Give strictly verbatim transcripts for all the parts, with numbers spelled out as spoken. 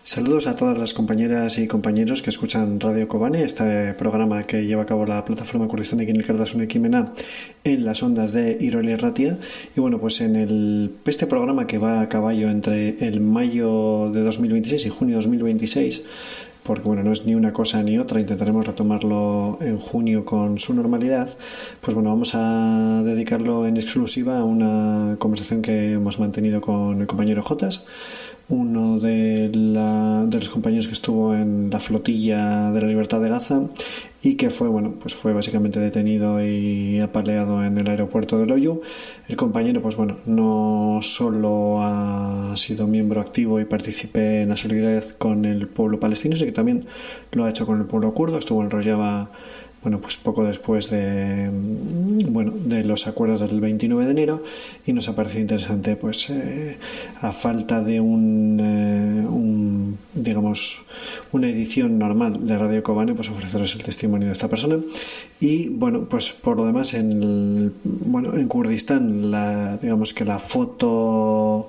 Saludos a todas las compañeras y compañeros que escuchan Radio Kobane, este programa que lleva a cabo la plataforma Kurdistán de Kinilkartasuna Ekimena en las ondas de Irolia Ratia. Y bueno, pues en el, este programa que va a caballo entre el mayo de dos mil veintiséis y junio de dos mil veintiséis, porque bueno, no es ni una cosa ni otra, intentaremos retomarlo en junio con su normalidad, pues bueno, vamos a dedicarlo en exclusiva a una conversación que hemos mantenido con el compañero Jotas, uno de, la, de los compañeros que estuvo en la flotilla de la Libertad de Gaza y que fue, bueno, pues fue básicamente detenido y apaleado en el aeropuerto de Loyu. El compañero, pues bueno, no solo ha sido miembro activo y participé en la solidaridad con el pueblo palestino, sino que también lo ha hecho con el pueblo kurdo. Estuvo en Rojava, bueno, pues poco después de, bueno, de los acuerdos del veintinueve de enero, y nos ha parecido interesante, pues eh, a falta de un, eh, un, digamos, una edición normal de Radio Kobane, pues ofreceros el testimonio de esta persona. Y bueno, pues por lo demás, en el, bueno, en Kurdistán, la, digamos que la foto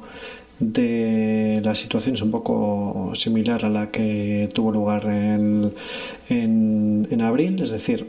de la situación es un poco similar a la que tuvo lugar en, en, en abril, es decir,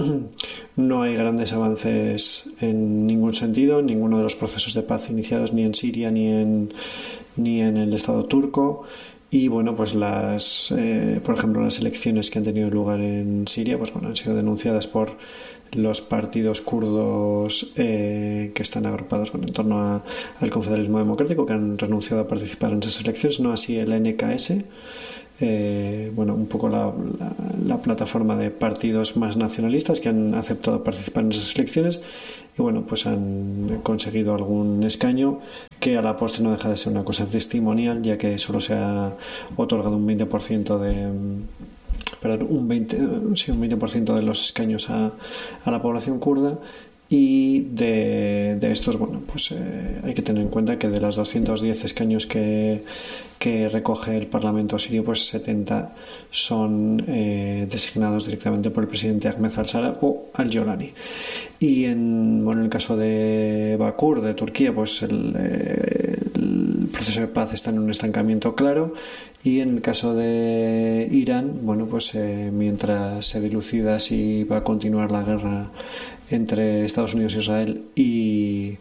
no hay grandes avances en ningún sentido, en ninguno de los procesos de paz iniciados ni en Siria ni en, ni en el Estado turco. Y bueno, pues las, eh, por ejemplo, las elecciones que han tenido lugar en Siria, pues bueno, han sido denunciadas por los partidos kurdos eh, que están agrupados, bueno, en torno a, al confederalismo democrático, que han renunciado a participar en esas elecciones, no así el N K S, eh, bueno, un poco la, la, la plataforma de partidos más nacionalistas que han aceptado participar en esas elecciones y bueno, pues han conseguido algún escaño que a la postre no deja de ser una cosa testimonial, ya que solo se ha otorgado un veinte por ciento de perdón, un veinte, sí, un veinte por ciento de los escaños a, a la población kurda. Y de, de estos, bueno, pues eh, hay que tener en cuenta que de los doscientos diez escaños que, que recoge el Parlamento sirio, pues setenta son eh, designados directamente por el presidente Ahmed al-Shara o al-Yolani. Y en, bueno, en el caso de Bakur, de Turquía, pues el, eh, el proceso de paz está en un estancamiento claro. Y en el caso de Irán, bueno, pues eh, mientras se dilucida si va a continuar la guerra entre Estados Unidos e Israel y,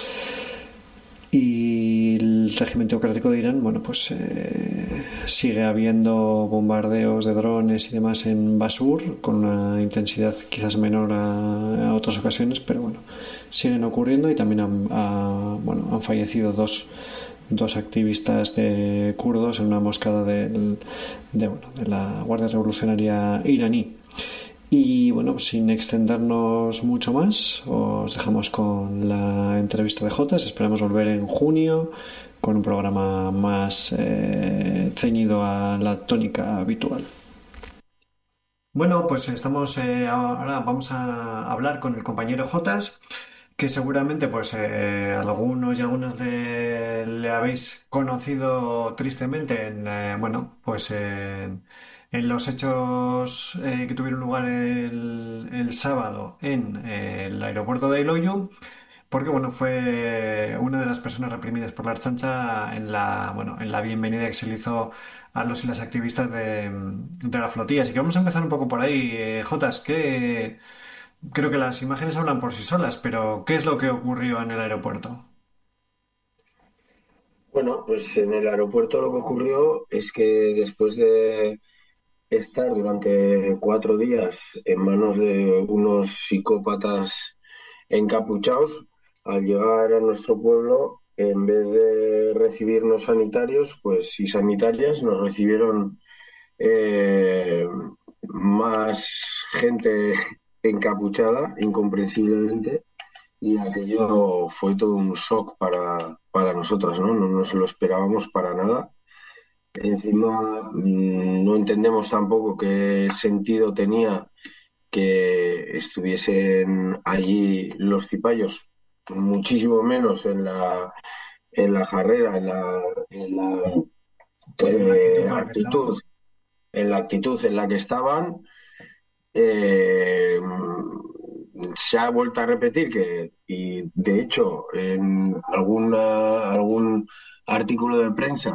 y el régimen teocrático de Irán, bueno, pues eh, sigue habiendo bombardeos de drones y demás en Basur, con una intensidad quizás menor a, a otras ocasiones, pero bueno, siguen ocurriendo. Y también han, a, bueno, han fallecido dos dos activistas de kurdos en una emboscada de, de, bueno, de la Guardia Revolucionaria iraní. Y bueno, sin extendernos mucho más, os dejamos con la entrevista de Jotas. Esperamos volver en junio con un programa más eh, ceñido a la tónica habitual. Bueno, pues estamos eh, ahora vamos a hablar con el compañero Jotas, que seguramente pues eh, algunos y algunas de, le habéis conocido tristemente en eh, bueno, pues en, en los hechos eh, que tuvieron lugar el, el sábado en eh, el aeropuerto de Iloyu, porque bueno, fue una de las personas reprimidas por la Archancha en la, bueno, en la bienvenida que se le hizo a los y las activistas de, de la flotilla. Así que vamos a empezar un poco por ahí. Eh, Jotas, ¿qué? Creo que las imágenes hablan por sí solas, pero ¿qué es lo que ocurrió en el aeropuerto? Bueno, pues en el aeropuerto lo que ocurrió es que después de estar durante cuatro días en manos de unos psicópatas encapuchados, al llegar a nuestro pueblo, en vez de recibirnos sanitarios, pues y sanitarias, nos recibieron eh, más gente encapuchada, incomprensiblemente, y aquello fue todo un shock para, para nosotras, ¿no? No nos lo esperábamos para nada. Encima, mm, no entendemos tampoco qué sentido tenía que estuviesen allí los cipayos, muchísimo menos en la, en la jarrera, en la, en la En la actitud eh, con la que estaban. actitud, en la actitud en la que estaban. Eh, Se ha vuelto a repetir que, y de hecho, en alguna, algún artículo de prensa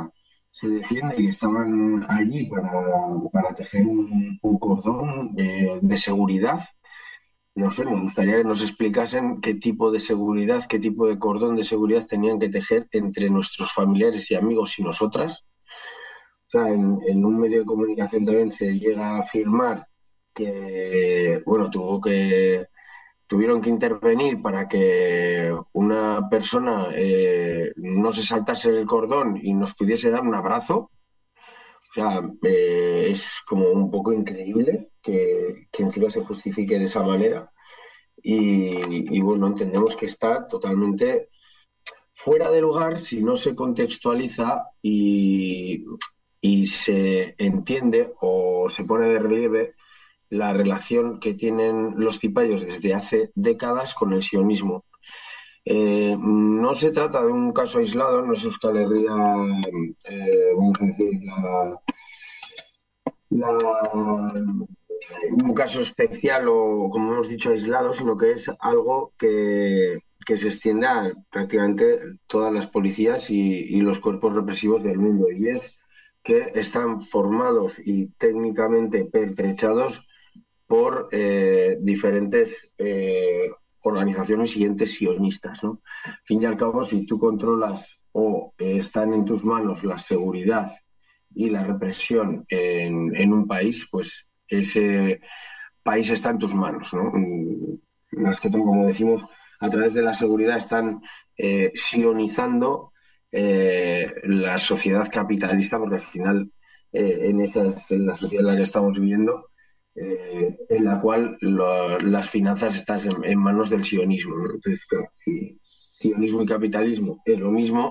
se defiende que estaban allí para, para tejer un, un cordón eh, de seguridad. No sé, me gustaría que nos explicasen qué tipo de seguridad, qué tipo de cordón de seguridad tenían que tejer entre nuestros familiares y amigos y nosotras. O sea, en, en un medio de comunicación también se llega a afirmar que, bueno, tuvo que, tuvieron que intervenir para que una persona eh, no se saltase el cordón y nos pudiese dar un abrazo. O sea, eh, es como un poco increíble que, que encima se justifique de esa manera. Y, y bueno, entendemos que está totalmente fuera de lugar si no se contextualiza y, y se entiende o se pone de relieve la relación que tienen los cipayos desde hace décadas con el sionismo. Eh, no se trata de un caso aislado, no es Euskal Herria, eh, vamos a decir, la, la, un caso especial o, como hemos dicho, aislado, sino que es algo que, que se extiende a prácticamente todas las policías y, y los cuerpos represivos del mundo. Y es que están formados y técnicamente pertrechados por eh, diferentes eh, organizaciones y entes sionistas, ¿no? Al fin y al cabo, si tú controlas o eh, están en tus manos la seguridad y la represión en, en un país, pues ese país está en tus manos, ¿no? Más que todo, como decimos, a través de la seguridad están eh, sionizando eh, la sociedad capitalista, porque al final eh, en, esas, en la sociedad en la que estamos viviendo, eh, en la cual lo, las finanzas están en, en, manos del sionismo, ¿no? Entonces, claro, si sionismo y capitalismo es lo mismo,